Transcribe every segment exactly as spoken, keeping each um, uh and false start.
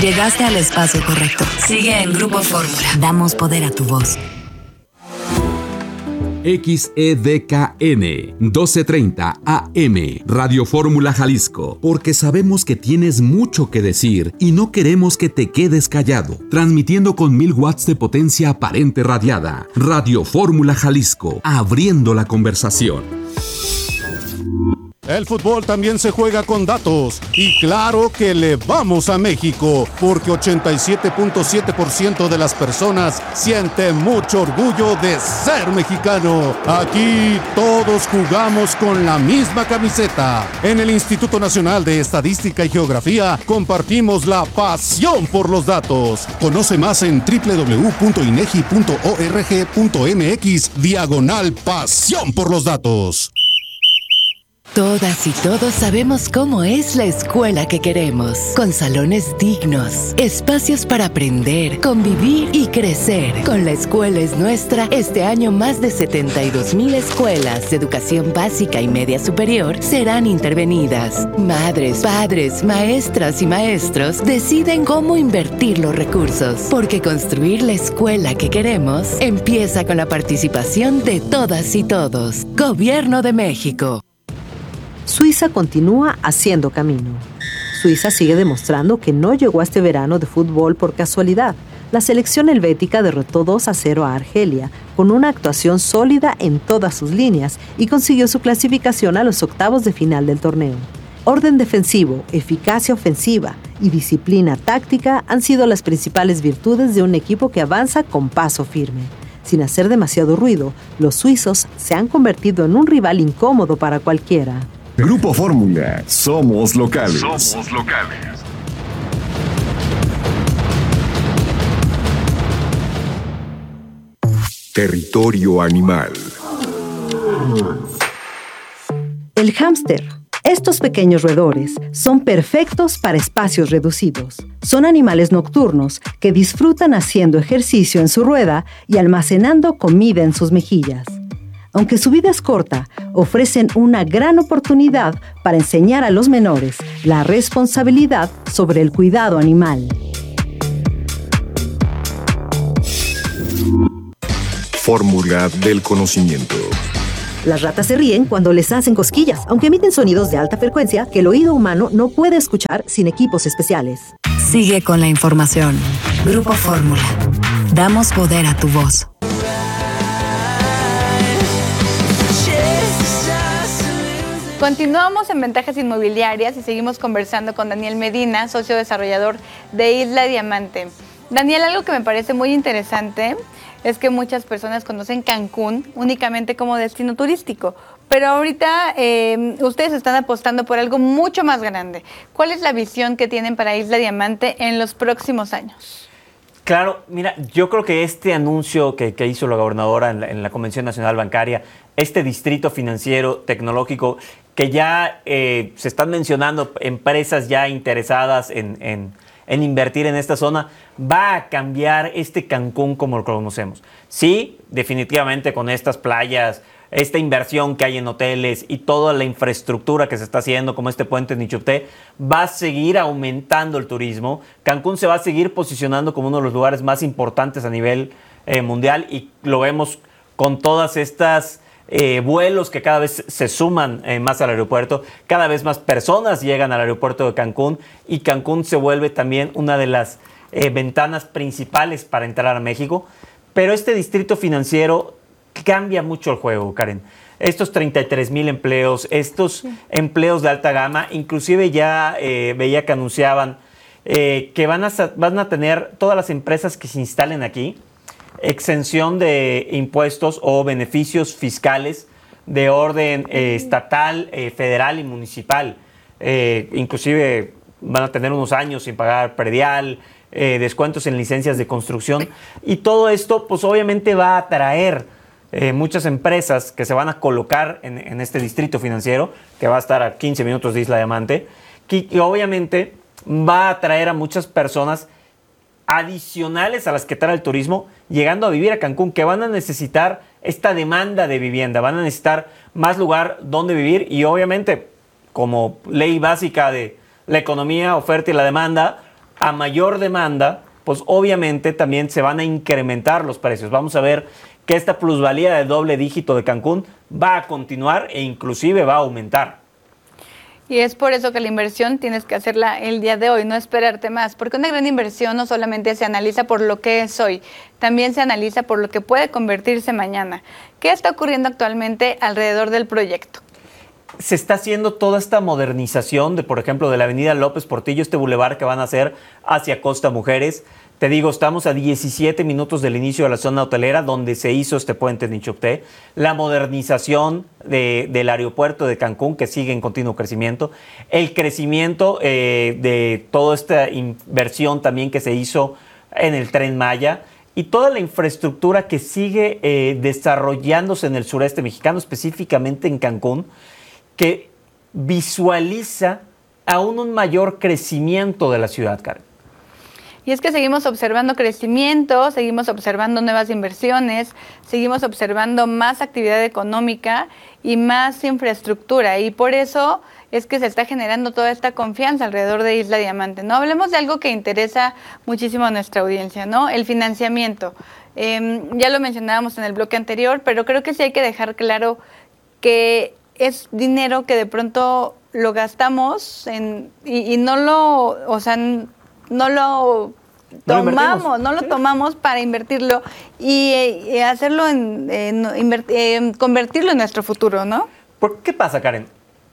Llegaste al espacio correcto. Sigue en Grupo Fórmula. Damos poder a tu voz. X E D K N doce treinta A M Radio Fórmula Jalisco, porque sabemos que tienes mucho que decir y no queremos que te quedes callado. Transmitiendo con mil watts de potencia aparente radiada. Radio Fórmula Jalisco, abriendo la conversación. El fútbol también se juega con datos y claro que le vamos a México porque ochenta y siete punto siete por ciento de las personas siente mucho orgullo de ser mexicano. Aquí todos jugamos con la misma camiseta. En el Instituto Nacional de Estadística y Geografía compartimos la pasión por los datos. Conoce más en doble u doble u doble u punto inegi punto org punto mx diagonal pasión por los datos. Todas y todos sabemos cómo es la escuela que queremos, con salones dignos, espacios para aprender, convivir y crecer. Con La Escuela es Nuestra, este año más de setenta y dos mil escuelas de educación básica y media superior serán intervenidas. Madres, padres, maestras y maestros deciden cómo invertir los recursos, porque construir la escuela que queremos empieza con la participación de todas y todos. Gobierno de México. Suiza continúa haciendo camino. Suiza sigue demostrando que no llegó a este verano de fútbol por casualidad. La selección helvética derrotó dos a cero a Argelia, con una actuación sólida en todas sus líneas y consiguió su clasificación a los octavos de final del torneo. Orden defensivo, eficacia ofensiva y disciplina táctica han sido las principales virtudes de un equipo que avanza con paso firme. Sin hacer demasiado ruido, los suizos se han convertido en un rival incómodo para cualquiera. Grupo Fórmula, somos locales. Somos locales. Territorio animal. El hámster. Estos pequeños roedores son perfectos para espacios reducidos. Son animales nocturnos que disfrutan haciendo ejercicio en su rueda y almacenando comida en sus mejillas. Aunque su vida es corta, ofrecen una gran oportunidad para enseñar a los menores la responsabilidad sobre el cuidado animal. Fórmula del conocimiento. Las ratas se ríen cuando les hacen cosquillas, aunque emiten sonidos de alta frecuencia que el oído humano no puede escuchar sin equipos especiales. Sigue con la información. Grupo Fórmula. Damos poder a tu voz. Continuamos en Ventajas Inmobiliarias y seguimos conversando con Daniel Medina, socio desarrollador de Isla Diamante. Daniel, algo que me parece muy interesante es que muchas personas conocen Cancún únicamente como destino turístico, pero ahorita eh, ustedes están apostando por algo mucho más grande. ¿Cuál es la visión que tienen para Isla Diamante en los próximos años? Claro, mira, yo creo que este anuncio que, que hizo la gobernadora en la, en la Convención Nacional Bancaria, este distrito financiero tecnológico, que ya eh, se están mencionando empresas ya interesadas en, en, en invertir en esta zona, va a cambiar este Cancún como lo conocemos. Sí, definitivamente con estas playas, esta inversión que hay en hoteles y toda la infraestructura que se está haciendo, como este puente Nichupté, va a seguir aumentando el turismo. Cancún se va a seguir posicionando como uno de los lugares más importantes a nivel eh, mundial y lo vemos con todas estas eh, vuelos que cada vez se suman eh, más al aeropuerto. Cada vez más personas llegan al aeropuerto de Cancún y Cancún se vuelve también una de las eh, ventanas principales para entrar a México. Pero este distrito financiero cambia mucho el juego, Karen. Estos treinta y tres mil empleos, estos sí. empleos de alta gama, inclusive ya eh, veía que anunciaban eh, que van a, van a tener todas las empresas que se instalen aquí, exención de impuestos o beneficios fiscales de orden eh, estatal, eh, federal y municipal. Eh, inclusive van a tener unos años sin pagar predial, eh, descuentos en licencias de construcción. Y todo esto, pues obviamente va a atraer Eh, muchas empresas que se van a colocar en, en este distrito financiero, que va a estar a quince minutos de Isla Diamante, que, que obviamente va a atraer a muchas personas adicionales a las que trae el turismo, llegando a vivir a Cancún, que van a necesitar esta demanda de vivienda, van a necesitar más lugar donde vivir y obviamente, como ley básica de la economía, oferta y la demanda, a mayor demanda, pues obviamente también se van a incrementar los precios. Vamos a ver que esta plusvalía de doble dígito de Cancún va a continuar e inclusive va a aumentar. Y es por eso que la inversión tienes que hacerla el día de hoy, no esperarte más, porque una gran inversión no solamente se analiza por lo que es hoy, también se analiza por lo que puede convertirse mañana. ¿Qué está ocurriendo actualmente alrededor del proyecto? Se está haciendo toda esta modernización de, por ejemplo, de la avenida López Portillo, este bulevar que van a hacer hacia Costa Mujeres. Te digo, estamos a diecisiete minutos del inicio de la zona hotelera donde se hizo este puente en Nichupté. La modernización de, del aeropuerto de Cancún, que sigue en continuo crecimiento. El crecimiento eh, de toda esta inversión también que se hizo en el Tren Maya. Y toda la infraestructura que sigue eh, desarrollándose en el sureste mexicano, específicamente en Cancún, que visualiza aún un mayor crecimiento de la ciudad, Karen. Y es que seguimos observando crecimiento, seguimos observando nuevas inversiones, seguimos observando más actividad económica y más infraestructura. Y por eso es que se está generando toda esta confianza alrededor de Isla Diamante, ¿no? Hablemos de algo que interesa muchísimo a nuestra audiencia, ¿no? El financiamiento. Eh, ya lo mencionábamos en el bloque anterior, pero creo que sí hay que dejar claro que es dinero que de pronto lo gastamos en, y, y no lo, o sea, no lo tomamos, no lo tomamos para invertirlo y, y hacerlo en, en, en convertirlo en nuestro futuro, ¿no? ¿Por qué pasa, Karen?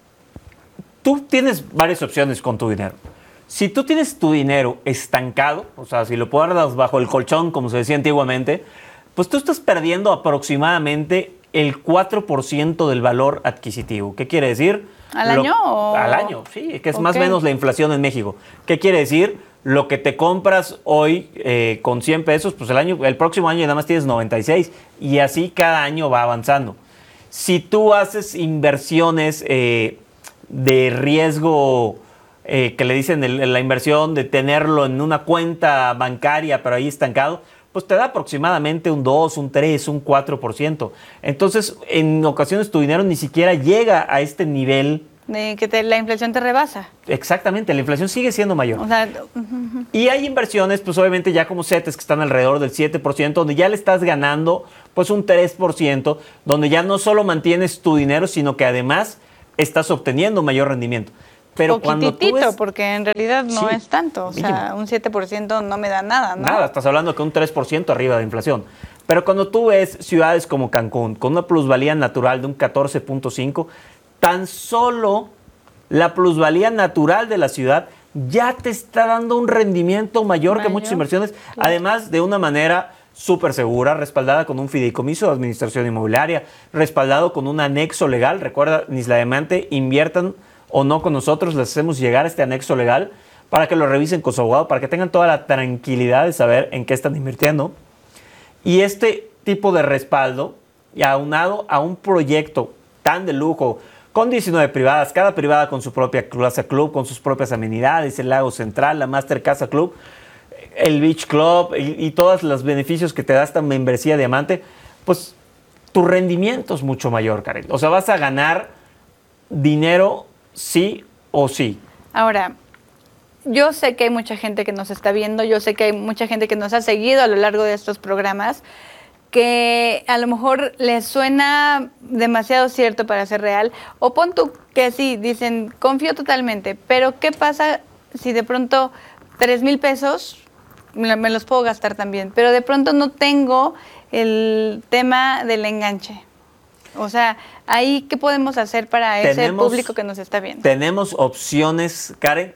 Tú tienes varias opciones con tu dinero. Si tú tienes tu dinero estancado, o sea, si lo guardas bajo el colchón, como se decía antiguamente, pues tú estás perdiendo aproximadamente el cuatro por ciento del valor adquisitivo. ¿Qué quiere decir? ¿Al año? Lo, o... Al año, sí, que es okay. más o menos la inflación en México. ¿Qué quiere decir? Lo que te compras hoy eh, con cien pesos, pues el, año, el próximo año nada más tienes noventa y seis y así cada año va avanzando. Si tú haces inversiones eh, de riesgo, eh, que le dicen el, la inversión de tenerlo en una cuenta bancaria pero ahí estancado, pues te da aproximadamente un dos, un tres, un cuatro por ciento. Entonces, en ocasiones tu dinero ni siquiera llega a este nivel. De que te, la inflación te rebasa. Exactamente, la inflación sigue siendo mayor. O sea, uh-huh. Y hay inversiones, pues obviamente ya como CETES que están alrededor del siete por ciento, donde ya le estás ganando pues un tres por ciento, donde ya no solo mantienes tu dinero, sino que además estás obteniendo mayor rendimiento. Pero cuando tú ves, porque en realidad no sí, es tanto. O sea, mínimo. Un siete por ciento no me da nada, ¿no? Nada, estás hablando que un tres por ciento arriba de inflación. Pero cuando tú ves ciudades como Cancún, con una plusvalía natural de un catorce punto cinco, tan solo la plusvalía natural de la ciudad ya te está dando un rendimiento mayor, mayor que muchas inversiones, claro. Además de una manera súper segura, respaldada con un fideicomiso de administración inmobiliaria, respaldado con un anexo legal. Recuerda, Isla Diamante, inviertan o no con nosotros, les hacemos llegar este anexo legal para que lo revisen con su abogado, para que tengan toda la tranquilidad de saber en qué están invirtiendo. Y este tipo de respaldo, y aunado a un proyecto tan de lujo, con diecinueve privadas, cada privada con su propia Casa Club, con sus propias amenidades, el Lago Central, la Master Casa Club, el Beach Club y, y todos los beneficios que te da esta membresía Diamante, pues tu rendimiento es mucho mayor, Karen. O sea, vas a ganar dinero sí o sí. Ahora, yo sé que hay mucha gente que nos está viendo, yo sé que hay mucha gente que nos ha seguido a lo largo de estos programas, que a lo mejor les suena demasiado cierto para ser real, o pon tú que sí, dicen, confío totalmente, pero ¿qué pasa si de pronto tres mil pesos me, me los puedo gastar también, pero de pronto no tengo el tema del enganche? O sea, ahí, ¿qué podemos hacer para ese tenemos, público que nos está viendo? Tenemos opciones, Karen,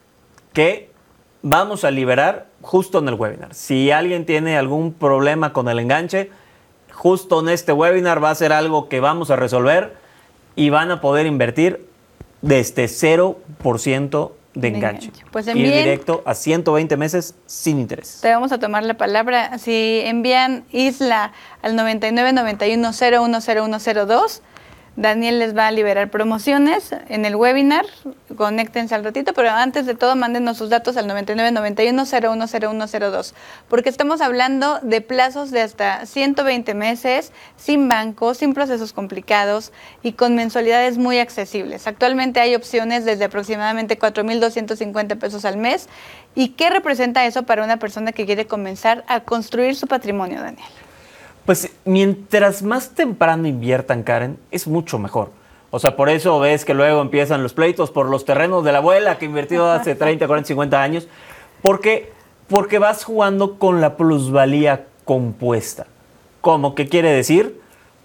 que vamos a liberar justo en el webinar. Si alguien tiene algún problema con el enganche, justo en este webinar va a ser algo que vamos a resolver y van a poder invertir desde cero por ciento de enganche. enganche. Pues envíen, ir directo a ciento veinte meses sin interés. Te vamos a tomar la palabra. Si envían Isla al noventa y nueve, noventa y uno, cero uno, cero uno cero dos, Daniel les va a liberar promociones en el webinar. Conéctense al ratito, pero antes de todo, mándenos sus datos al noventa y nueve noventa y uno cero uno cero uno cero dos, porque estamos hablando de plazos de hasta ciento veinte meses, sin banco, sin procesos complicados y con mensualidades muy accesibles. Actualmente hay opciones desde aproximadamente cuatro mil doscientos cincuenta pesos al mes. ¿Y qué representa eso para una persona que quiere comenzar a construir su patrimonio, Daniel? Pues mientras más temprano inviertan, Karen, es mucho mejor. O sea, por eso ves que luego empiezan los pleitos por los terrenos de la abuela que invirtió hace treinta, cuarenta, cincuenta años. Porque, porque vas jugando con la plusvalía compuesta. ¿Cómo? ¿Qué quiere decir?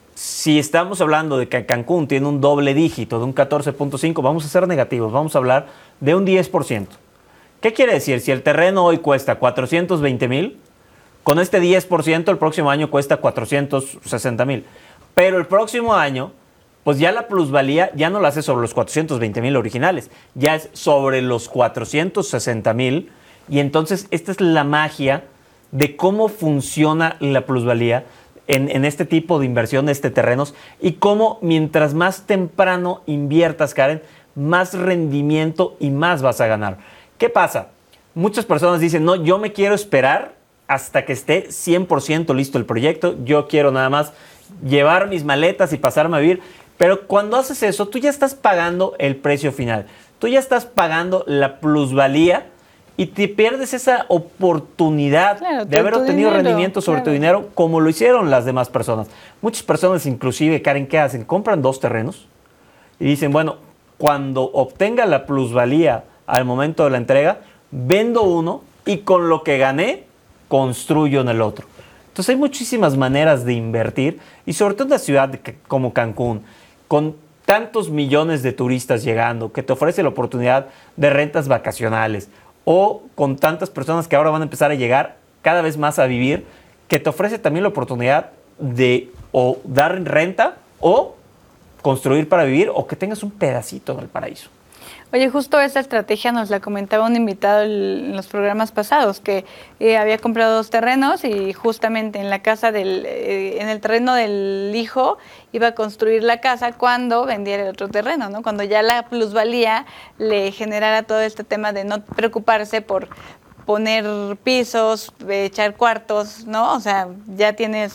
Si estamos hablando de que Cancún tiene un doble dígito de un catorce punto cinco, vamos a ser negativos, vamos a hablar de un diez por ciento. ¿Qué quiere decir? Si el terreno hoy cuesta cuatrocientos veinte mil, con este diez por ciento el próximo año cuesta cuatrocientos sesenta mil. Pero el próximo año, pues ya la plusvalía ya no la hace sobre los cuatrocientos veinte mil originales, ya es sobre los cuatrocientos sesenta mil. Y entonces esta es la magia de cómo funciona la plusvalía en, en este tipo de inversión, de este terrenos, y cómo mientras más temprano inviertas, Karen, más rendimiento y más vas a ganar. ¿Qué pasa? Muchas personas dicen, no, yo me quiero esperar hasta que esté cien por ciento listo el proyecto, yo quiero nada más llevar mis maletas y pasarme a vivir. Pero cuando haces eso, tú ya estás pagando el precio final, tú ya estás pagando la plusvalía y te pierdes esa oportunidad claro, de haber obtenido dinero, rendimiento sobre claro. tu dinero, como lo hicieron las demás personas. Muchas personas inclusive, Karen, ¿qué hacen? Compran dos terrenos y dicen, bueno, cuando obtenga la plusvalía al momento de la entrega, vendo uno y con lo que gané, construyo en el otro. Entonces hay muchísimas maneras de invertir y sobre todo en una ciudad como Cancún, con tantos millones de turistas llegando, que te ofrece la oportunidad de rentas vacacionales, o con tantas personas que ahora van a empezar a llegar cada vez más a vivir, que te ofrece también la oportunidad de o dar renta o construir para vivir, o que tengas un pedacito del paraíso. Oye, justo esa estrategia nos la comentaba un invitado en los programas pasados, que eh, había comprado dos terrenos y justamente en la casa del, eh, en el terreno del hijo iba a construir la casa cuando vendiera el otro terreno, ¿no? Cuando ya la plusvalía le generara todo este tema de no preocuparse por poner pisos, echar cuartos, ¿no? O sea, ya tienes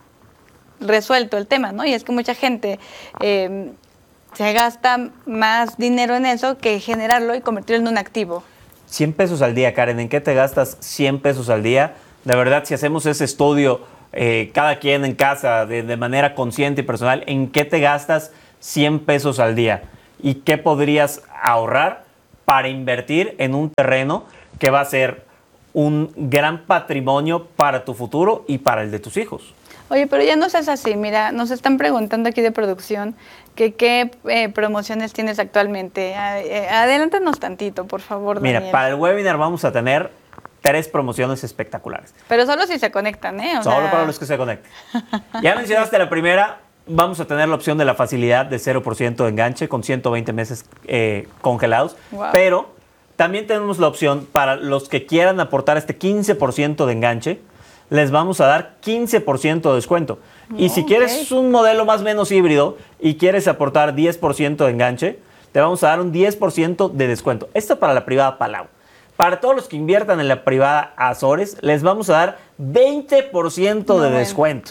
resuelto el tema, ¿no? Y es que mucha gente Eh, se gasta más dinero en eso que generarlo y convertirlo en un activo. cien pesos al día, Karen. ¿En qué te gastas cien pesos al día? De verdad, si hacemos ese estudio, eh, cada quien en casa, de, de manera consciente y personal, ¿en qué te gastas cien pesos al día? ¿Y qué podrías ahorrar para invertir en un terreno que va a ser un gran patrimonio para tu futuro y para el de tus hijos? Oye, pero ya no seas así. Mira, nos están preguntando aquí de producción que qué eh, promociones tienes actualmente. Eh, adelántanos tantito, por favor, Daniel. Mira, para el webinar vamos a tener tres promociones espectaculares. Pero solo si se conectan, ¿eh? O solo sea... para los que se conecten. Ya mencionaste la primera. Vamos a tener la opción de la facilidad de cero por ciento de enganche con ciento veinte meses eh, congelados. Wow. Pero también tenemos la opción para los que quieran aportar este quince por ciento de enganche. Les vamos a dar quince por ciento de descuento. Oh, y si quieres okay. un modelo más o menos híbrido y quieres aportar diez por ciento de enganche, te vamos a dar un diez por ciento de descuento. Esto para la privada Palau. Para todos los que inviertan en la privada Azores, les vamos a dar veinte por ciento no, de bueno. descuento.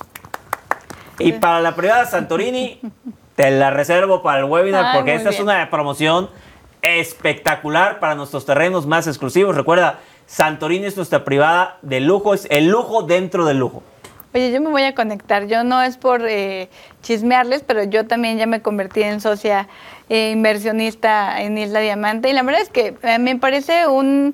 Y para la privada Santorini, te la reservo para el webinar. Ay, porque esta bien. es una promoción espectacular para nuestros terrenos más exclusivos. Recuerda, Santorini es nuestra privada de lujo, es el lujo dentro del lujo. Oye, yo me voy a conectar. Yo no es por eh, chismearles, pero yo también ya me convertí en socia eh, inversionista en Isla Diamante. Y la verdad es que eh, me parece un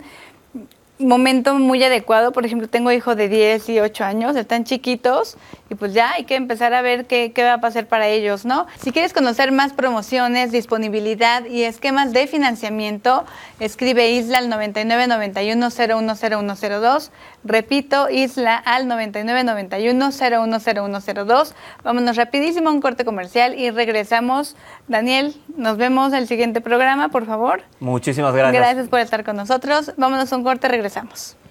momento muy adecuado. Por ejemplo, tengo hijos de diez y ocho años, están chiquitos y pues ya hay que empezar a ver qué, qué va a pasar para ellos, ¿no? Si quieres conocer más promociones, disponibilidad y esquemas de financiamiento, escribe Isla al noventa y nueve noventa y uno cero uno cero uno cero dos. Repito, Isla al noventa y nueve noventa y uno cero uno cero uno cero dos. Vámonos rapidísimo a un corte comercial y regresamos. Daniel, nos vemos en el siguiente programa, por favor. Muchísimas gracias. Gracias por estar con nosotros. Vámonos a un corte, regresamos.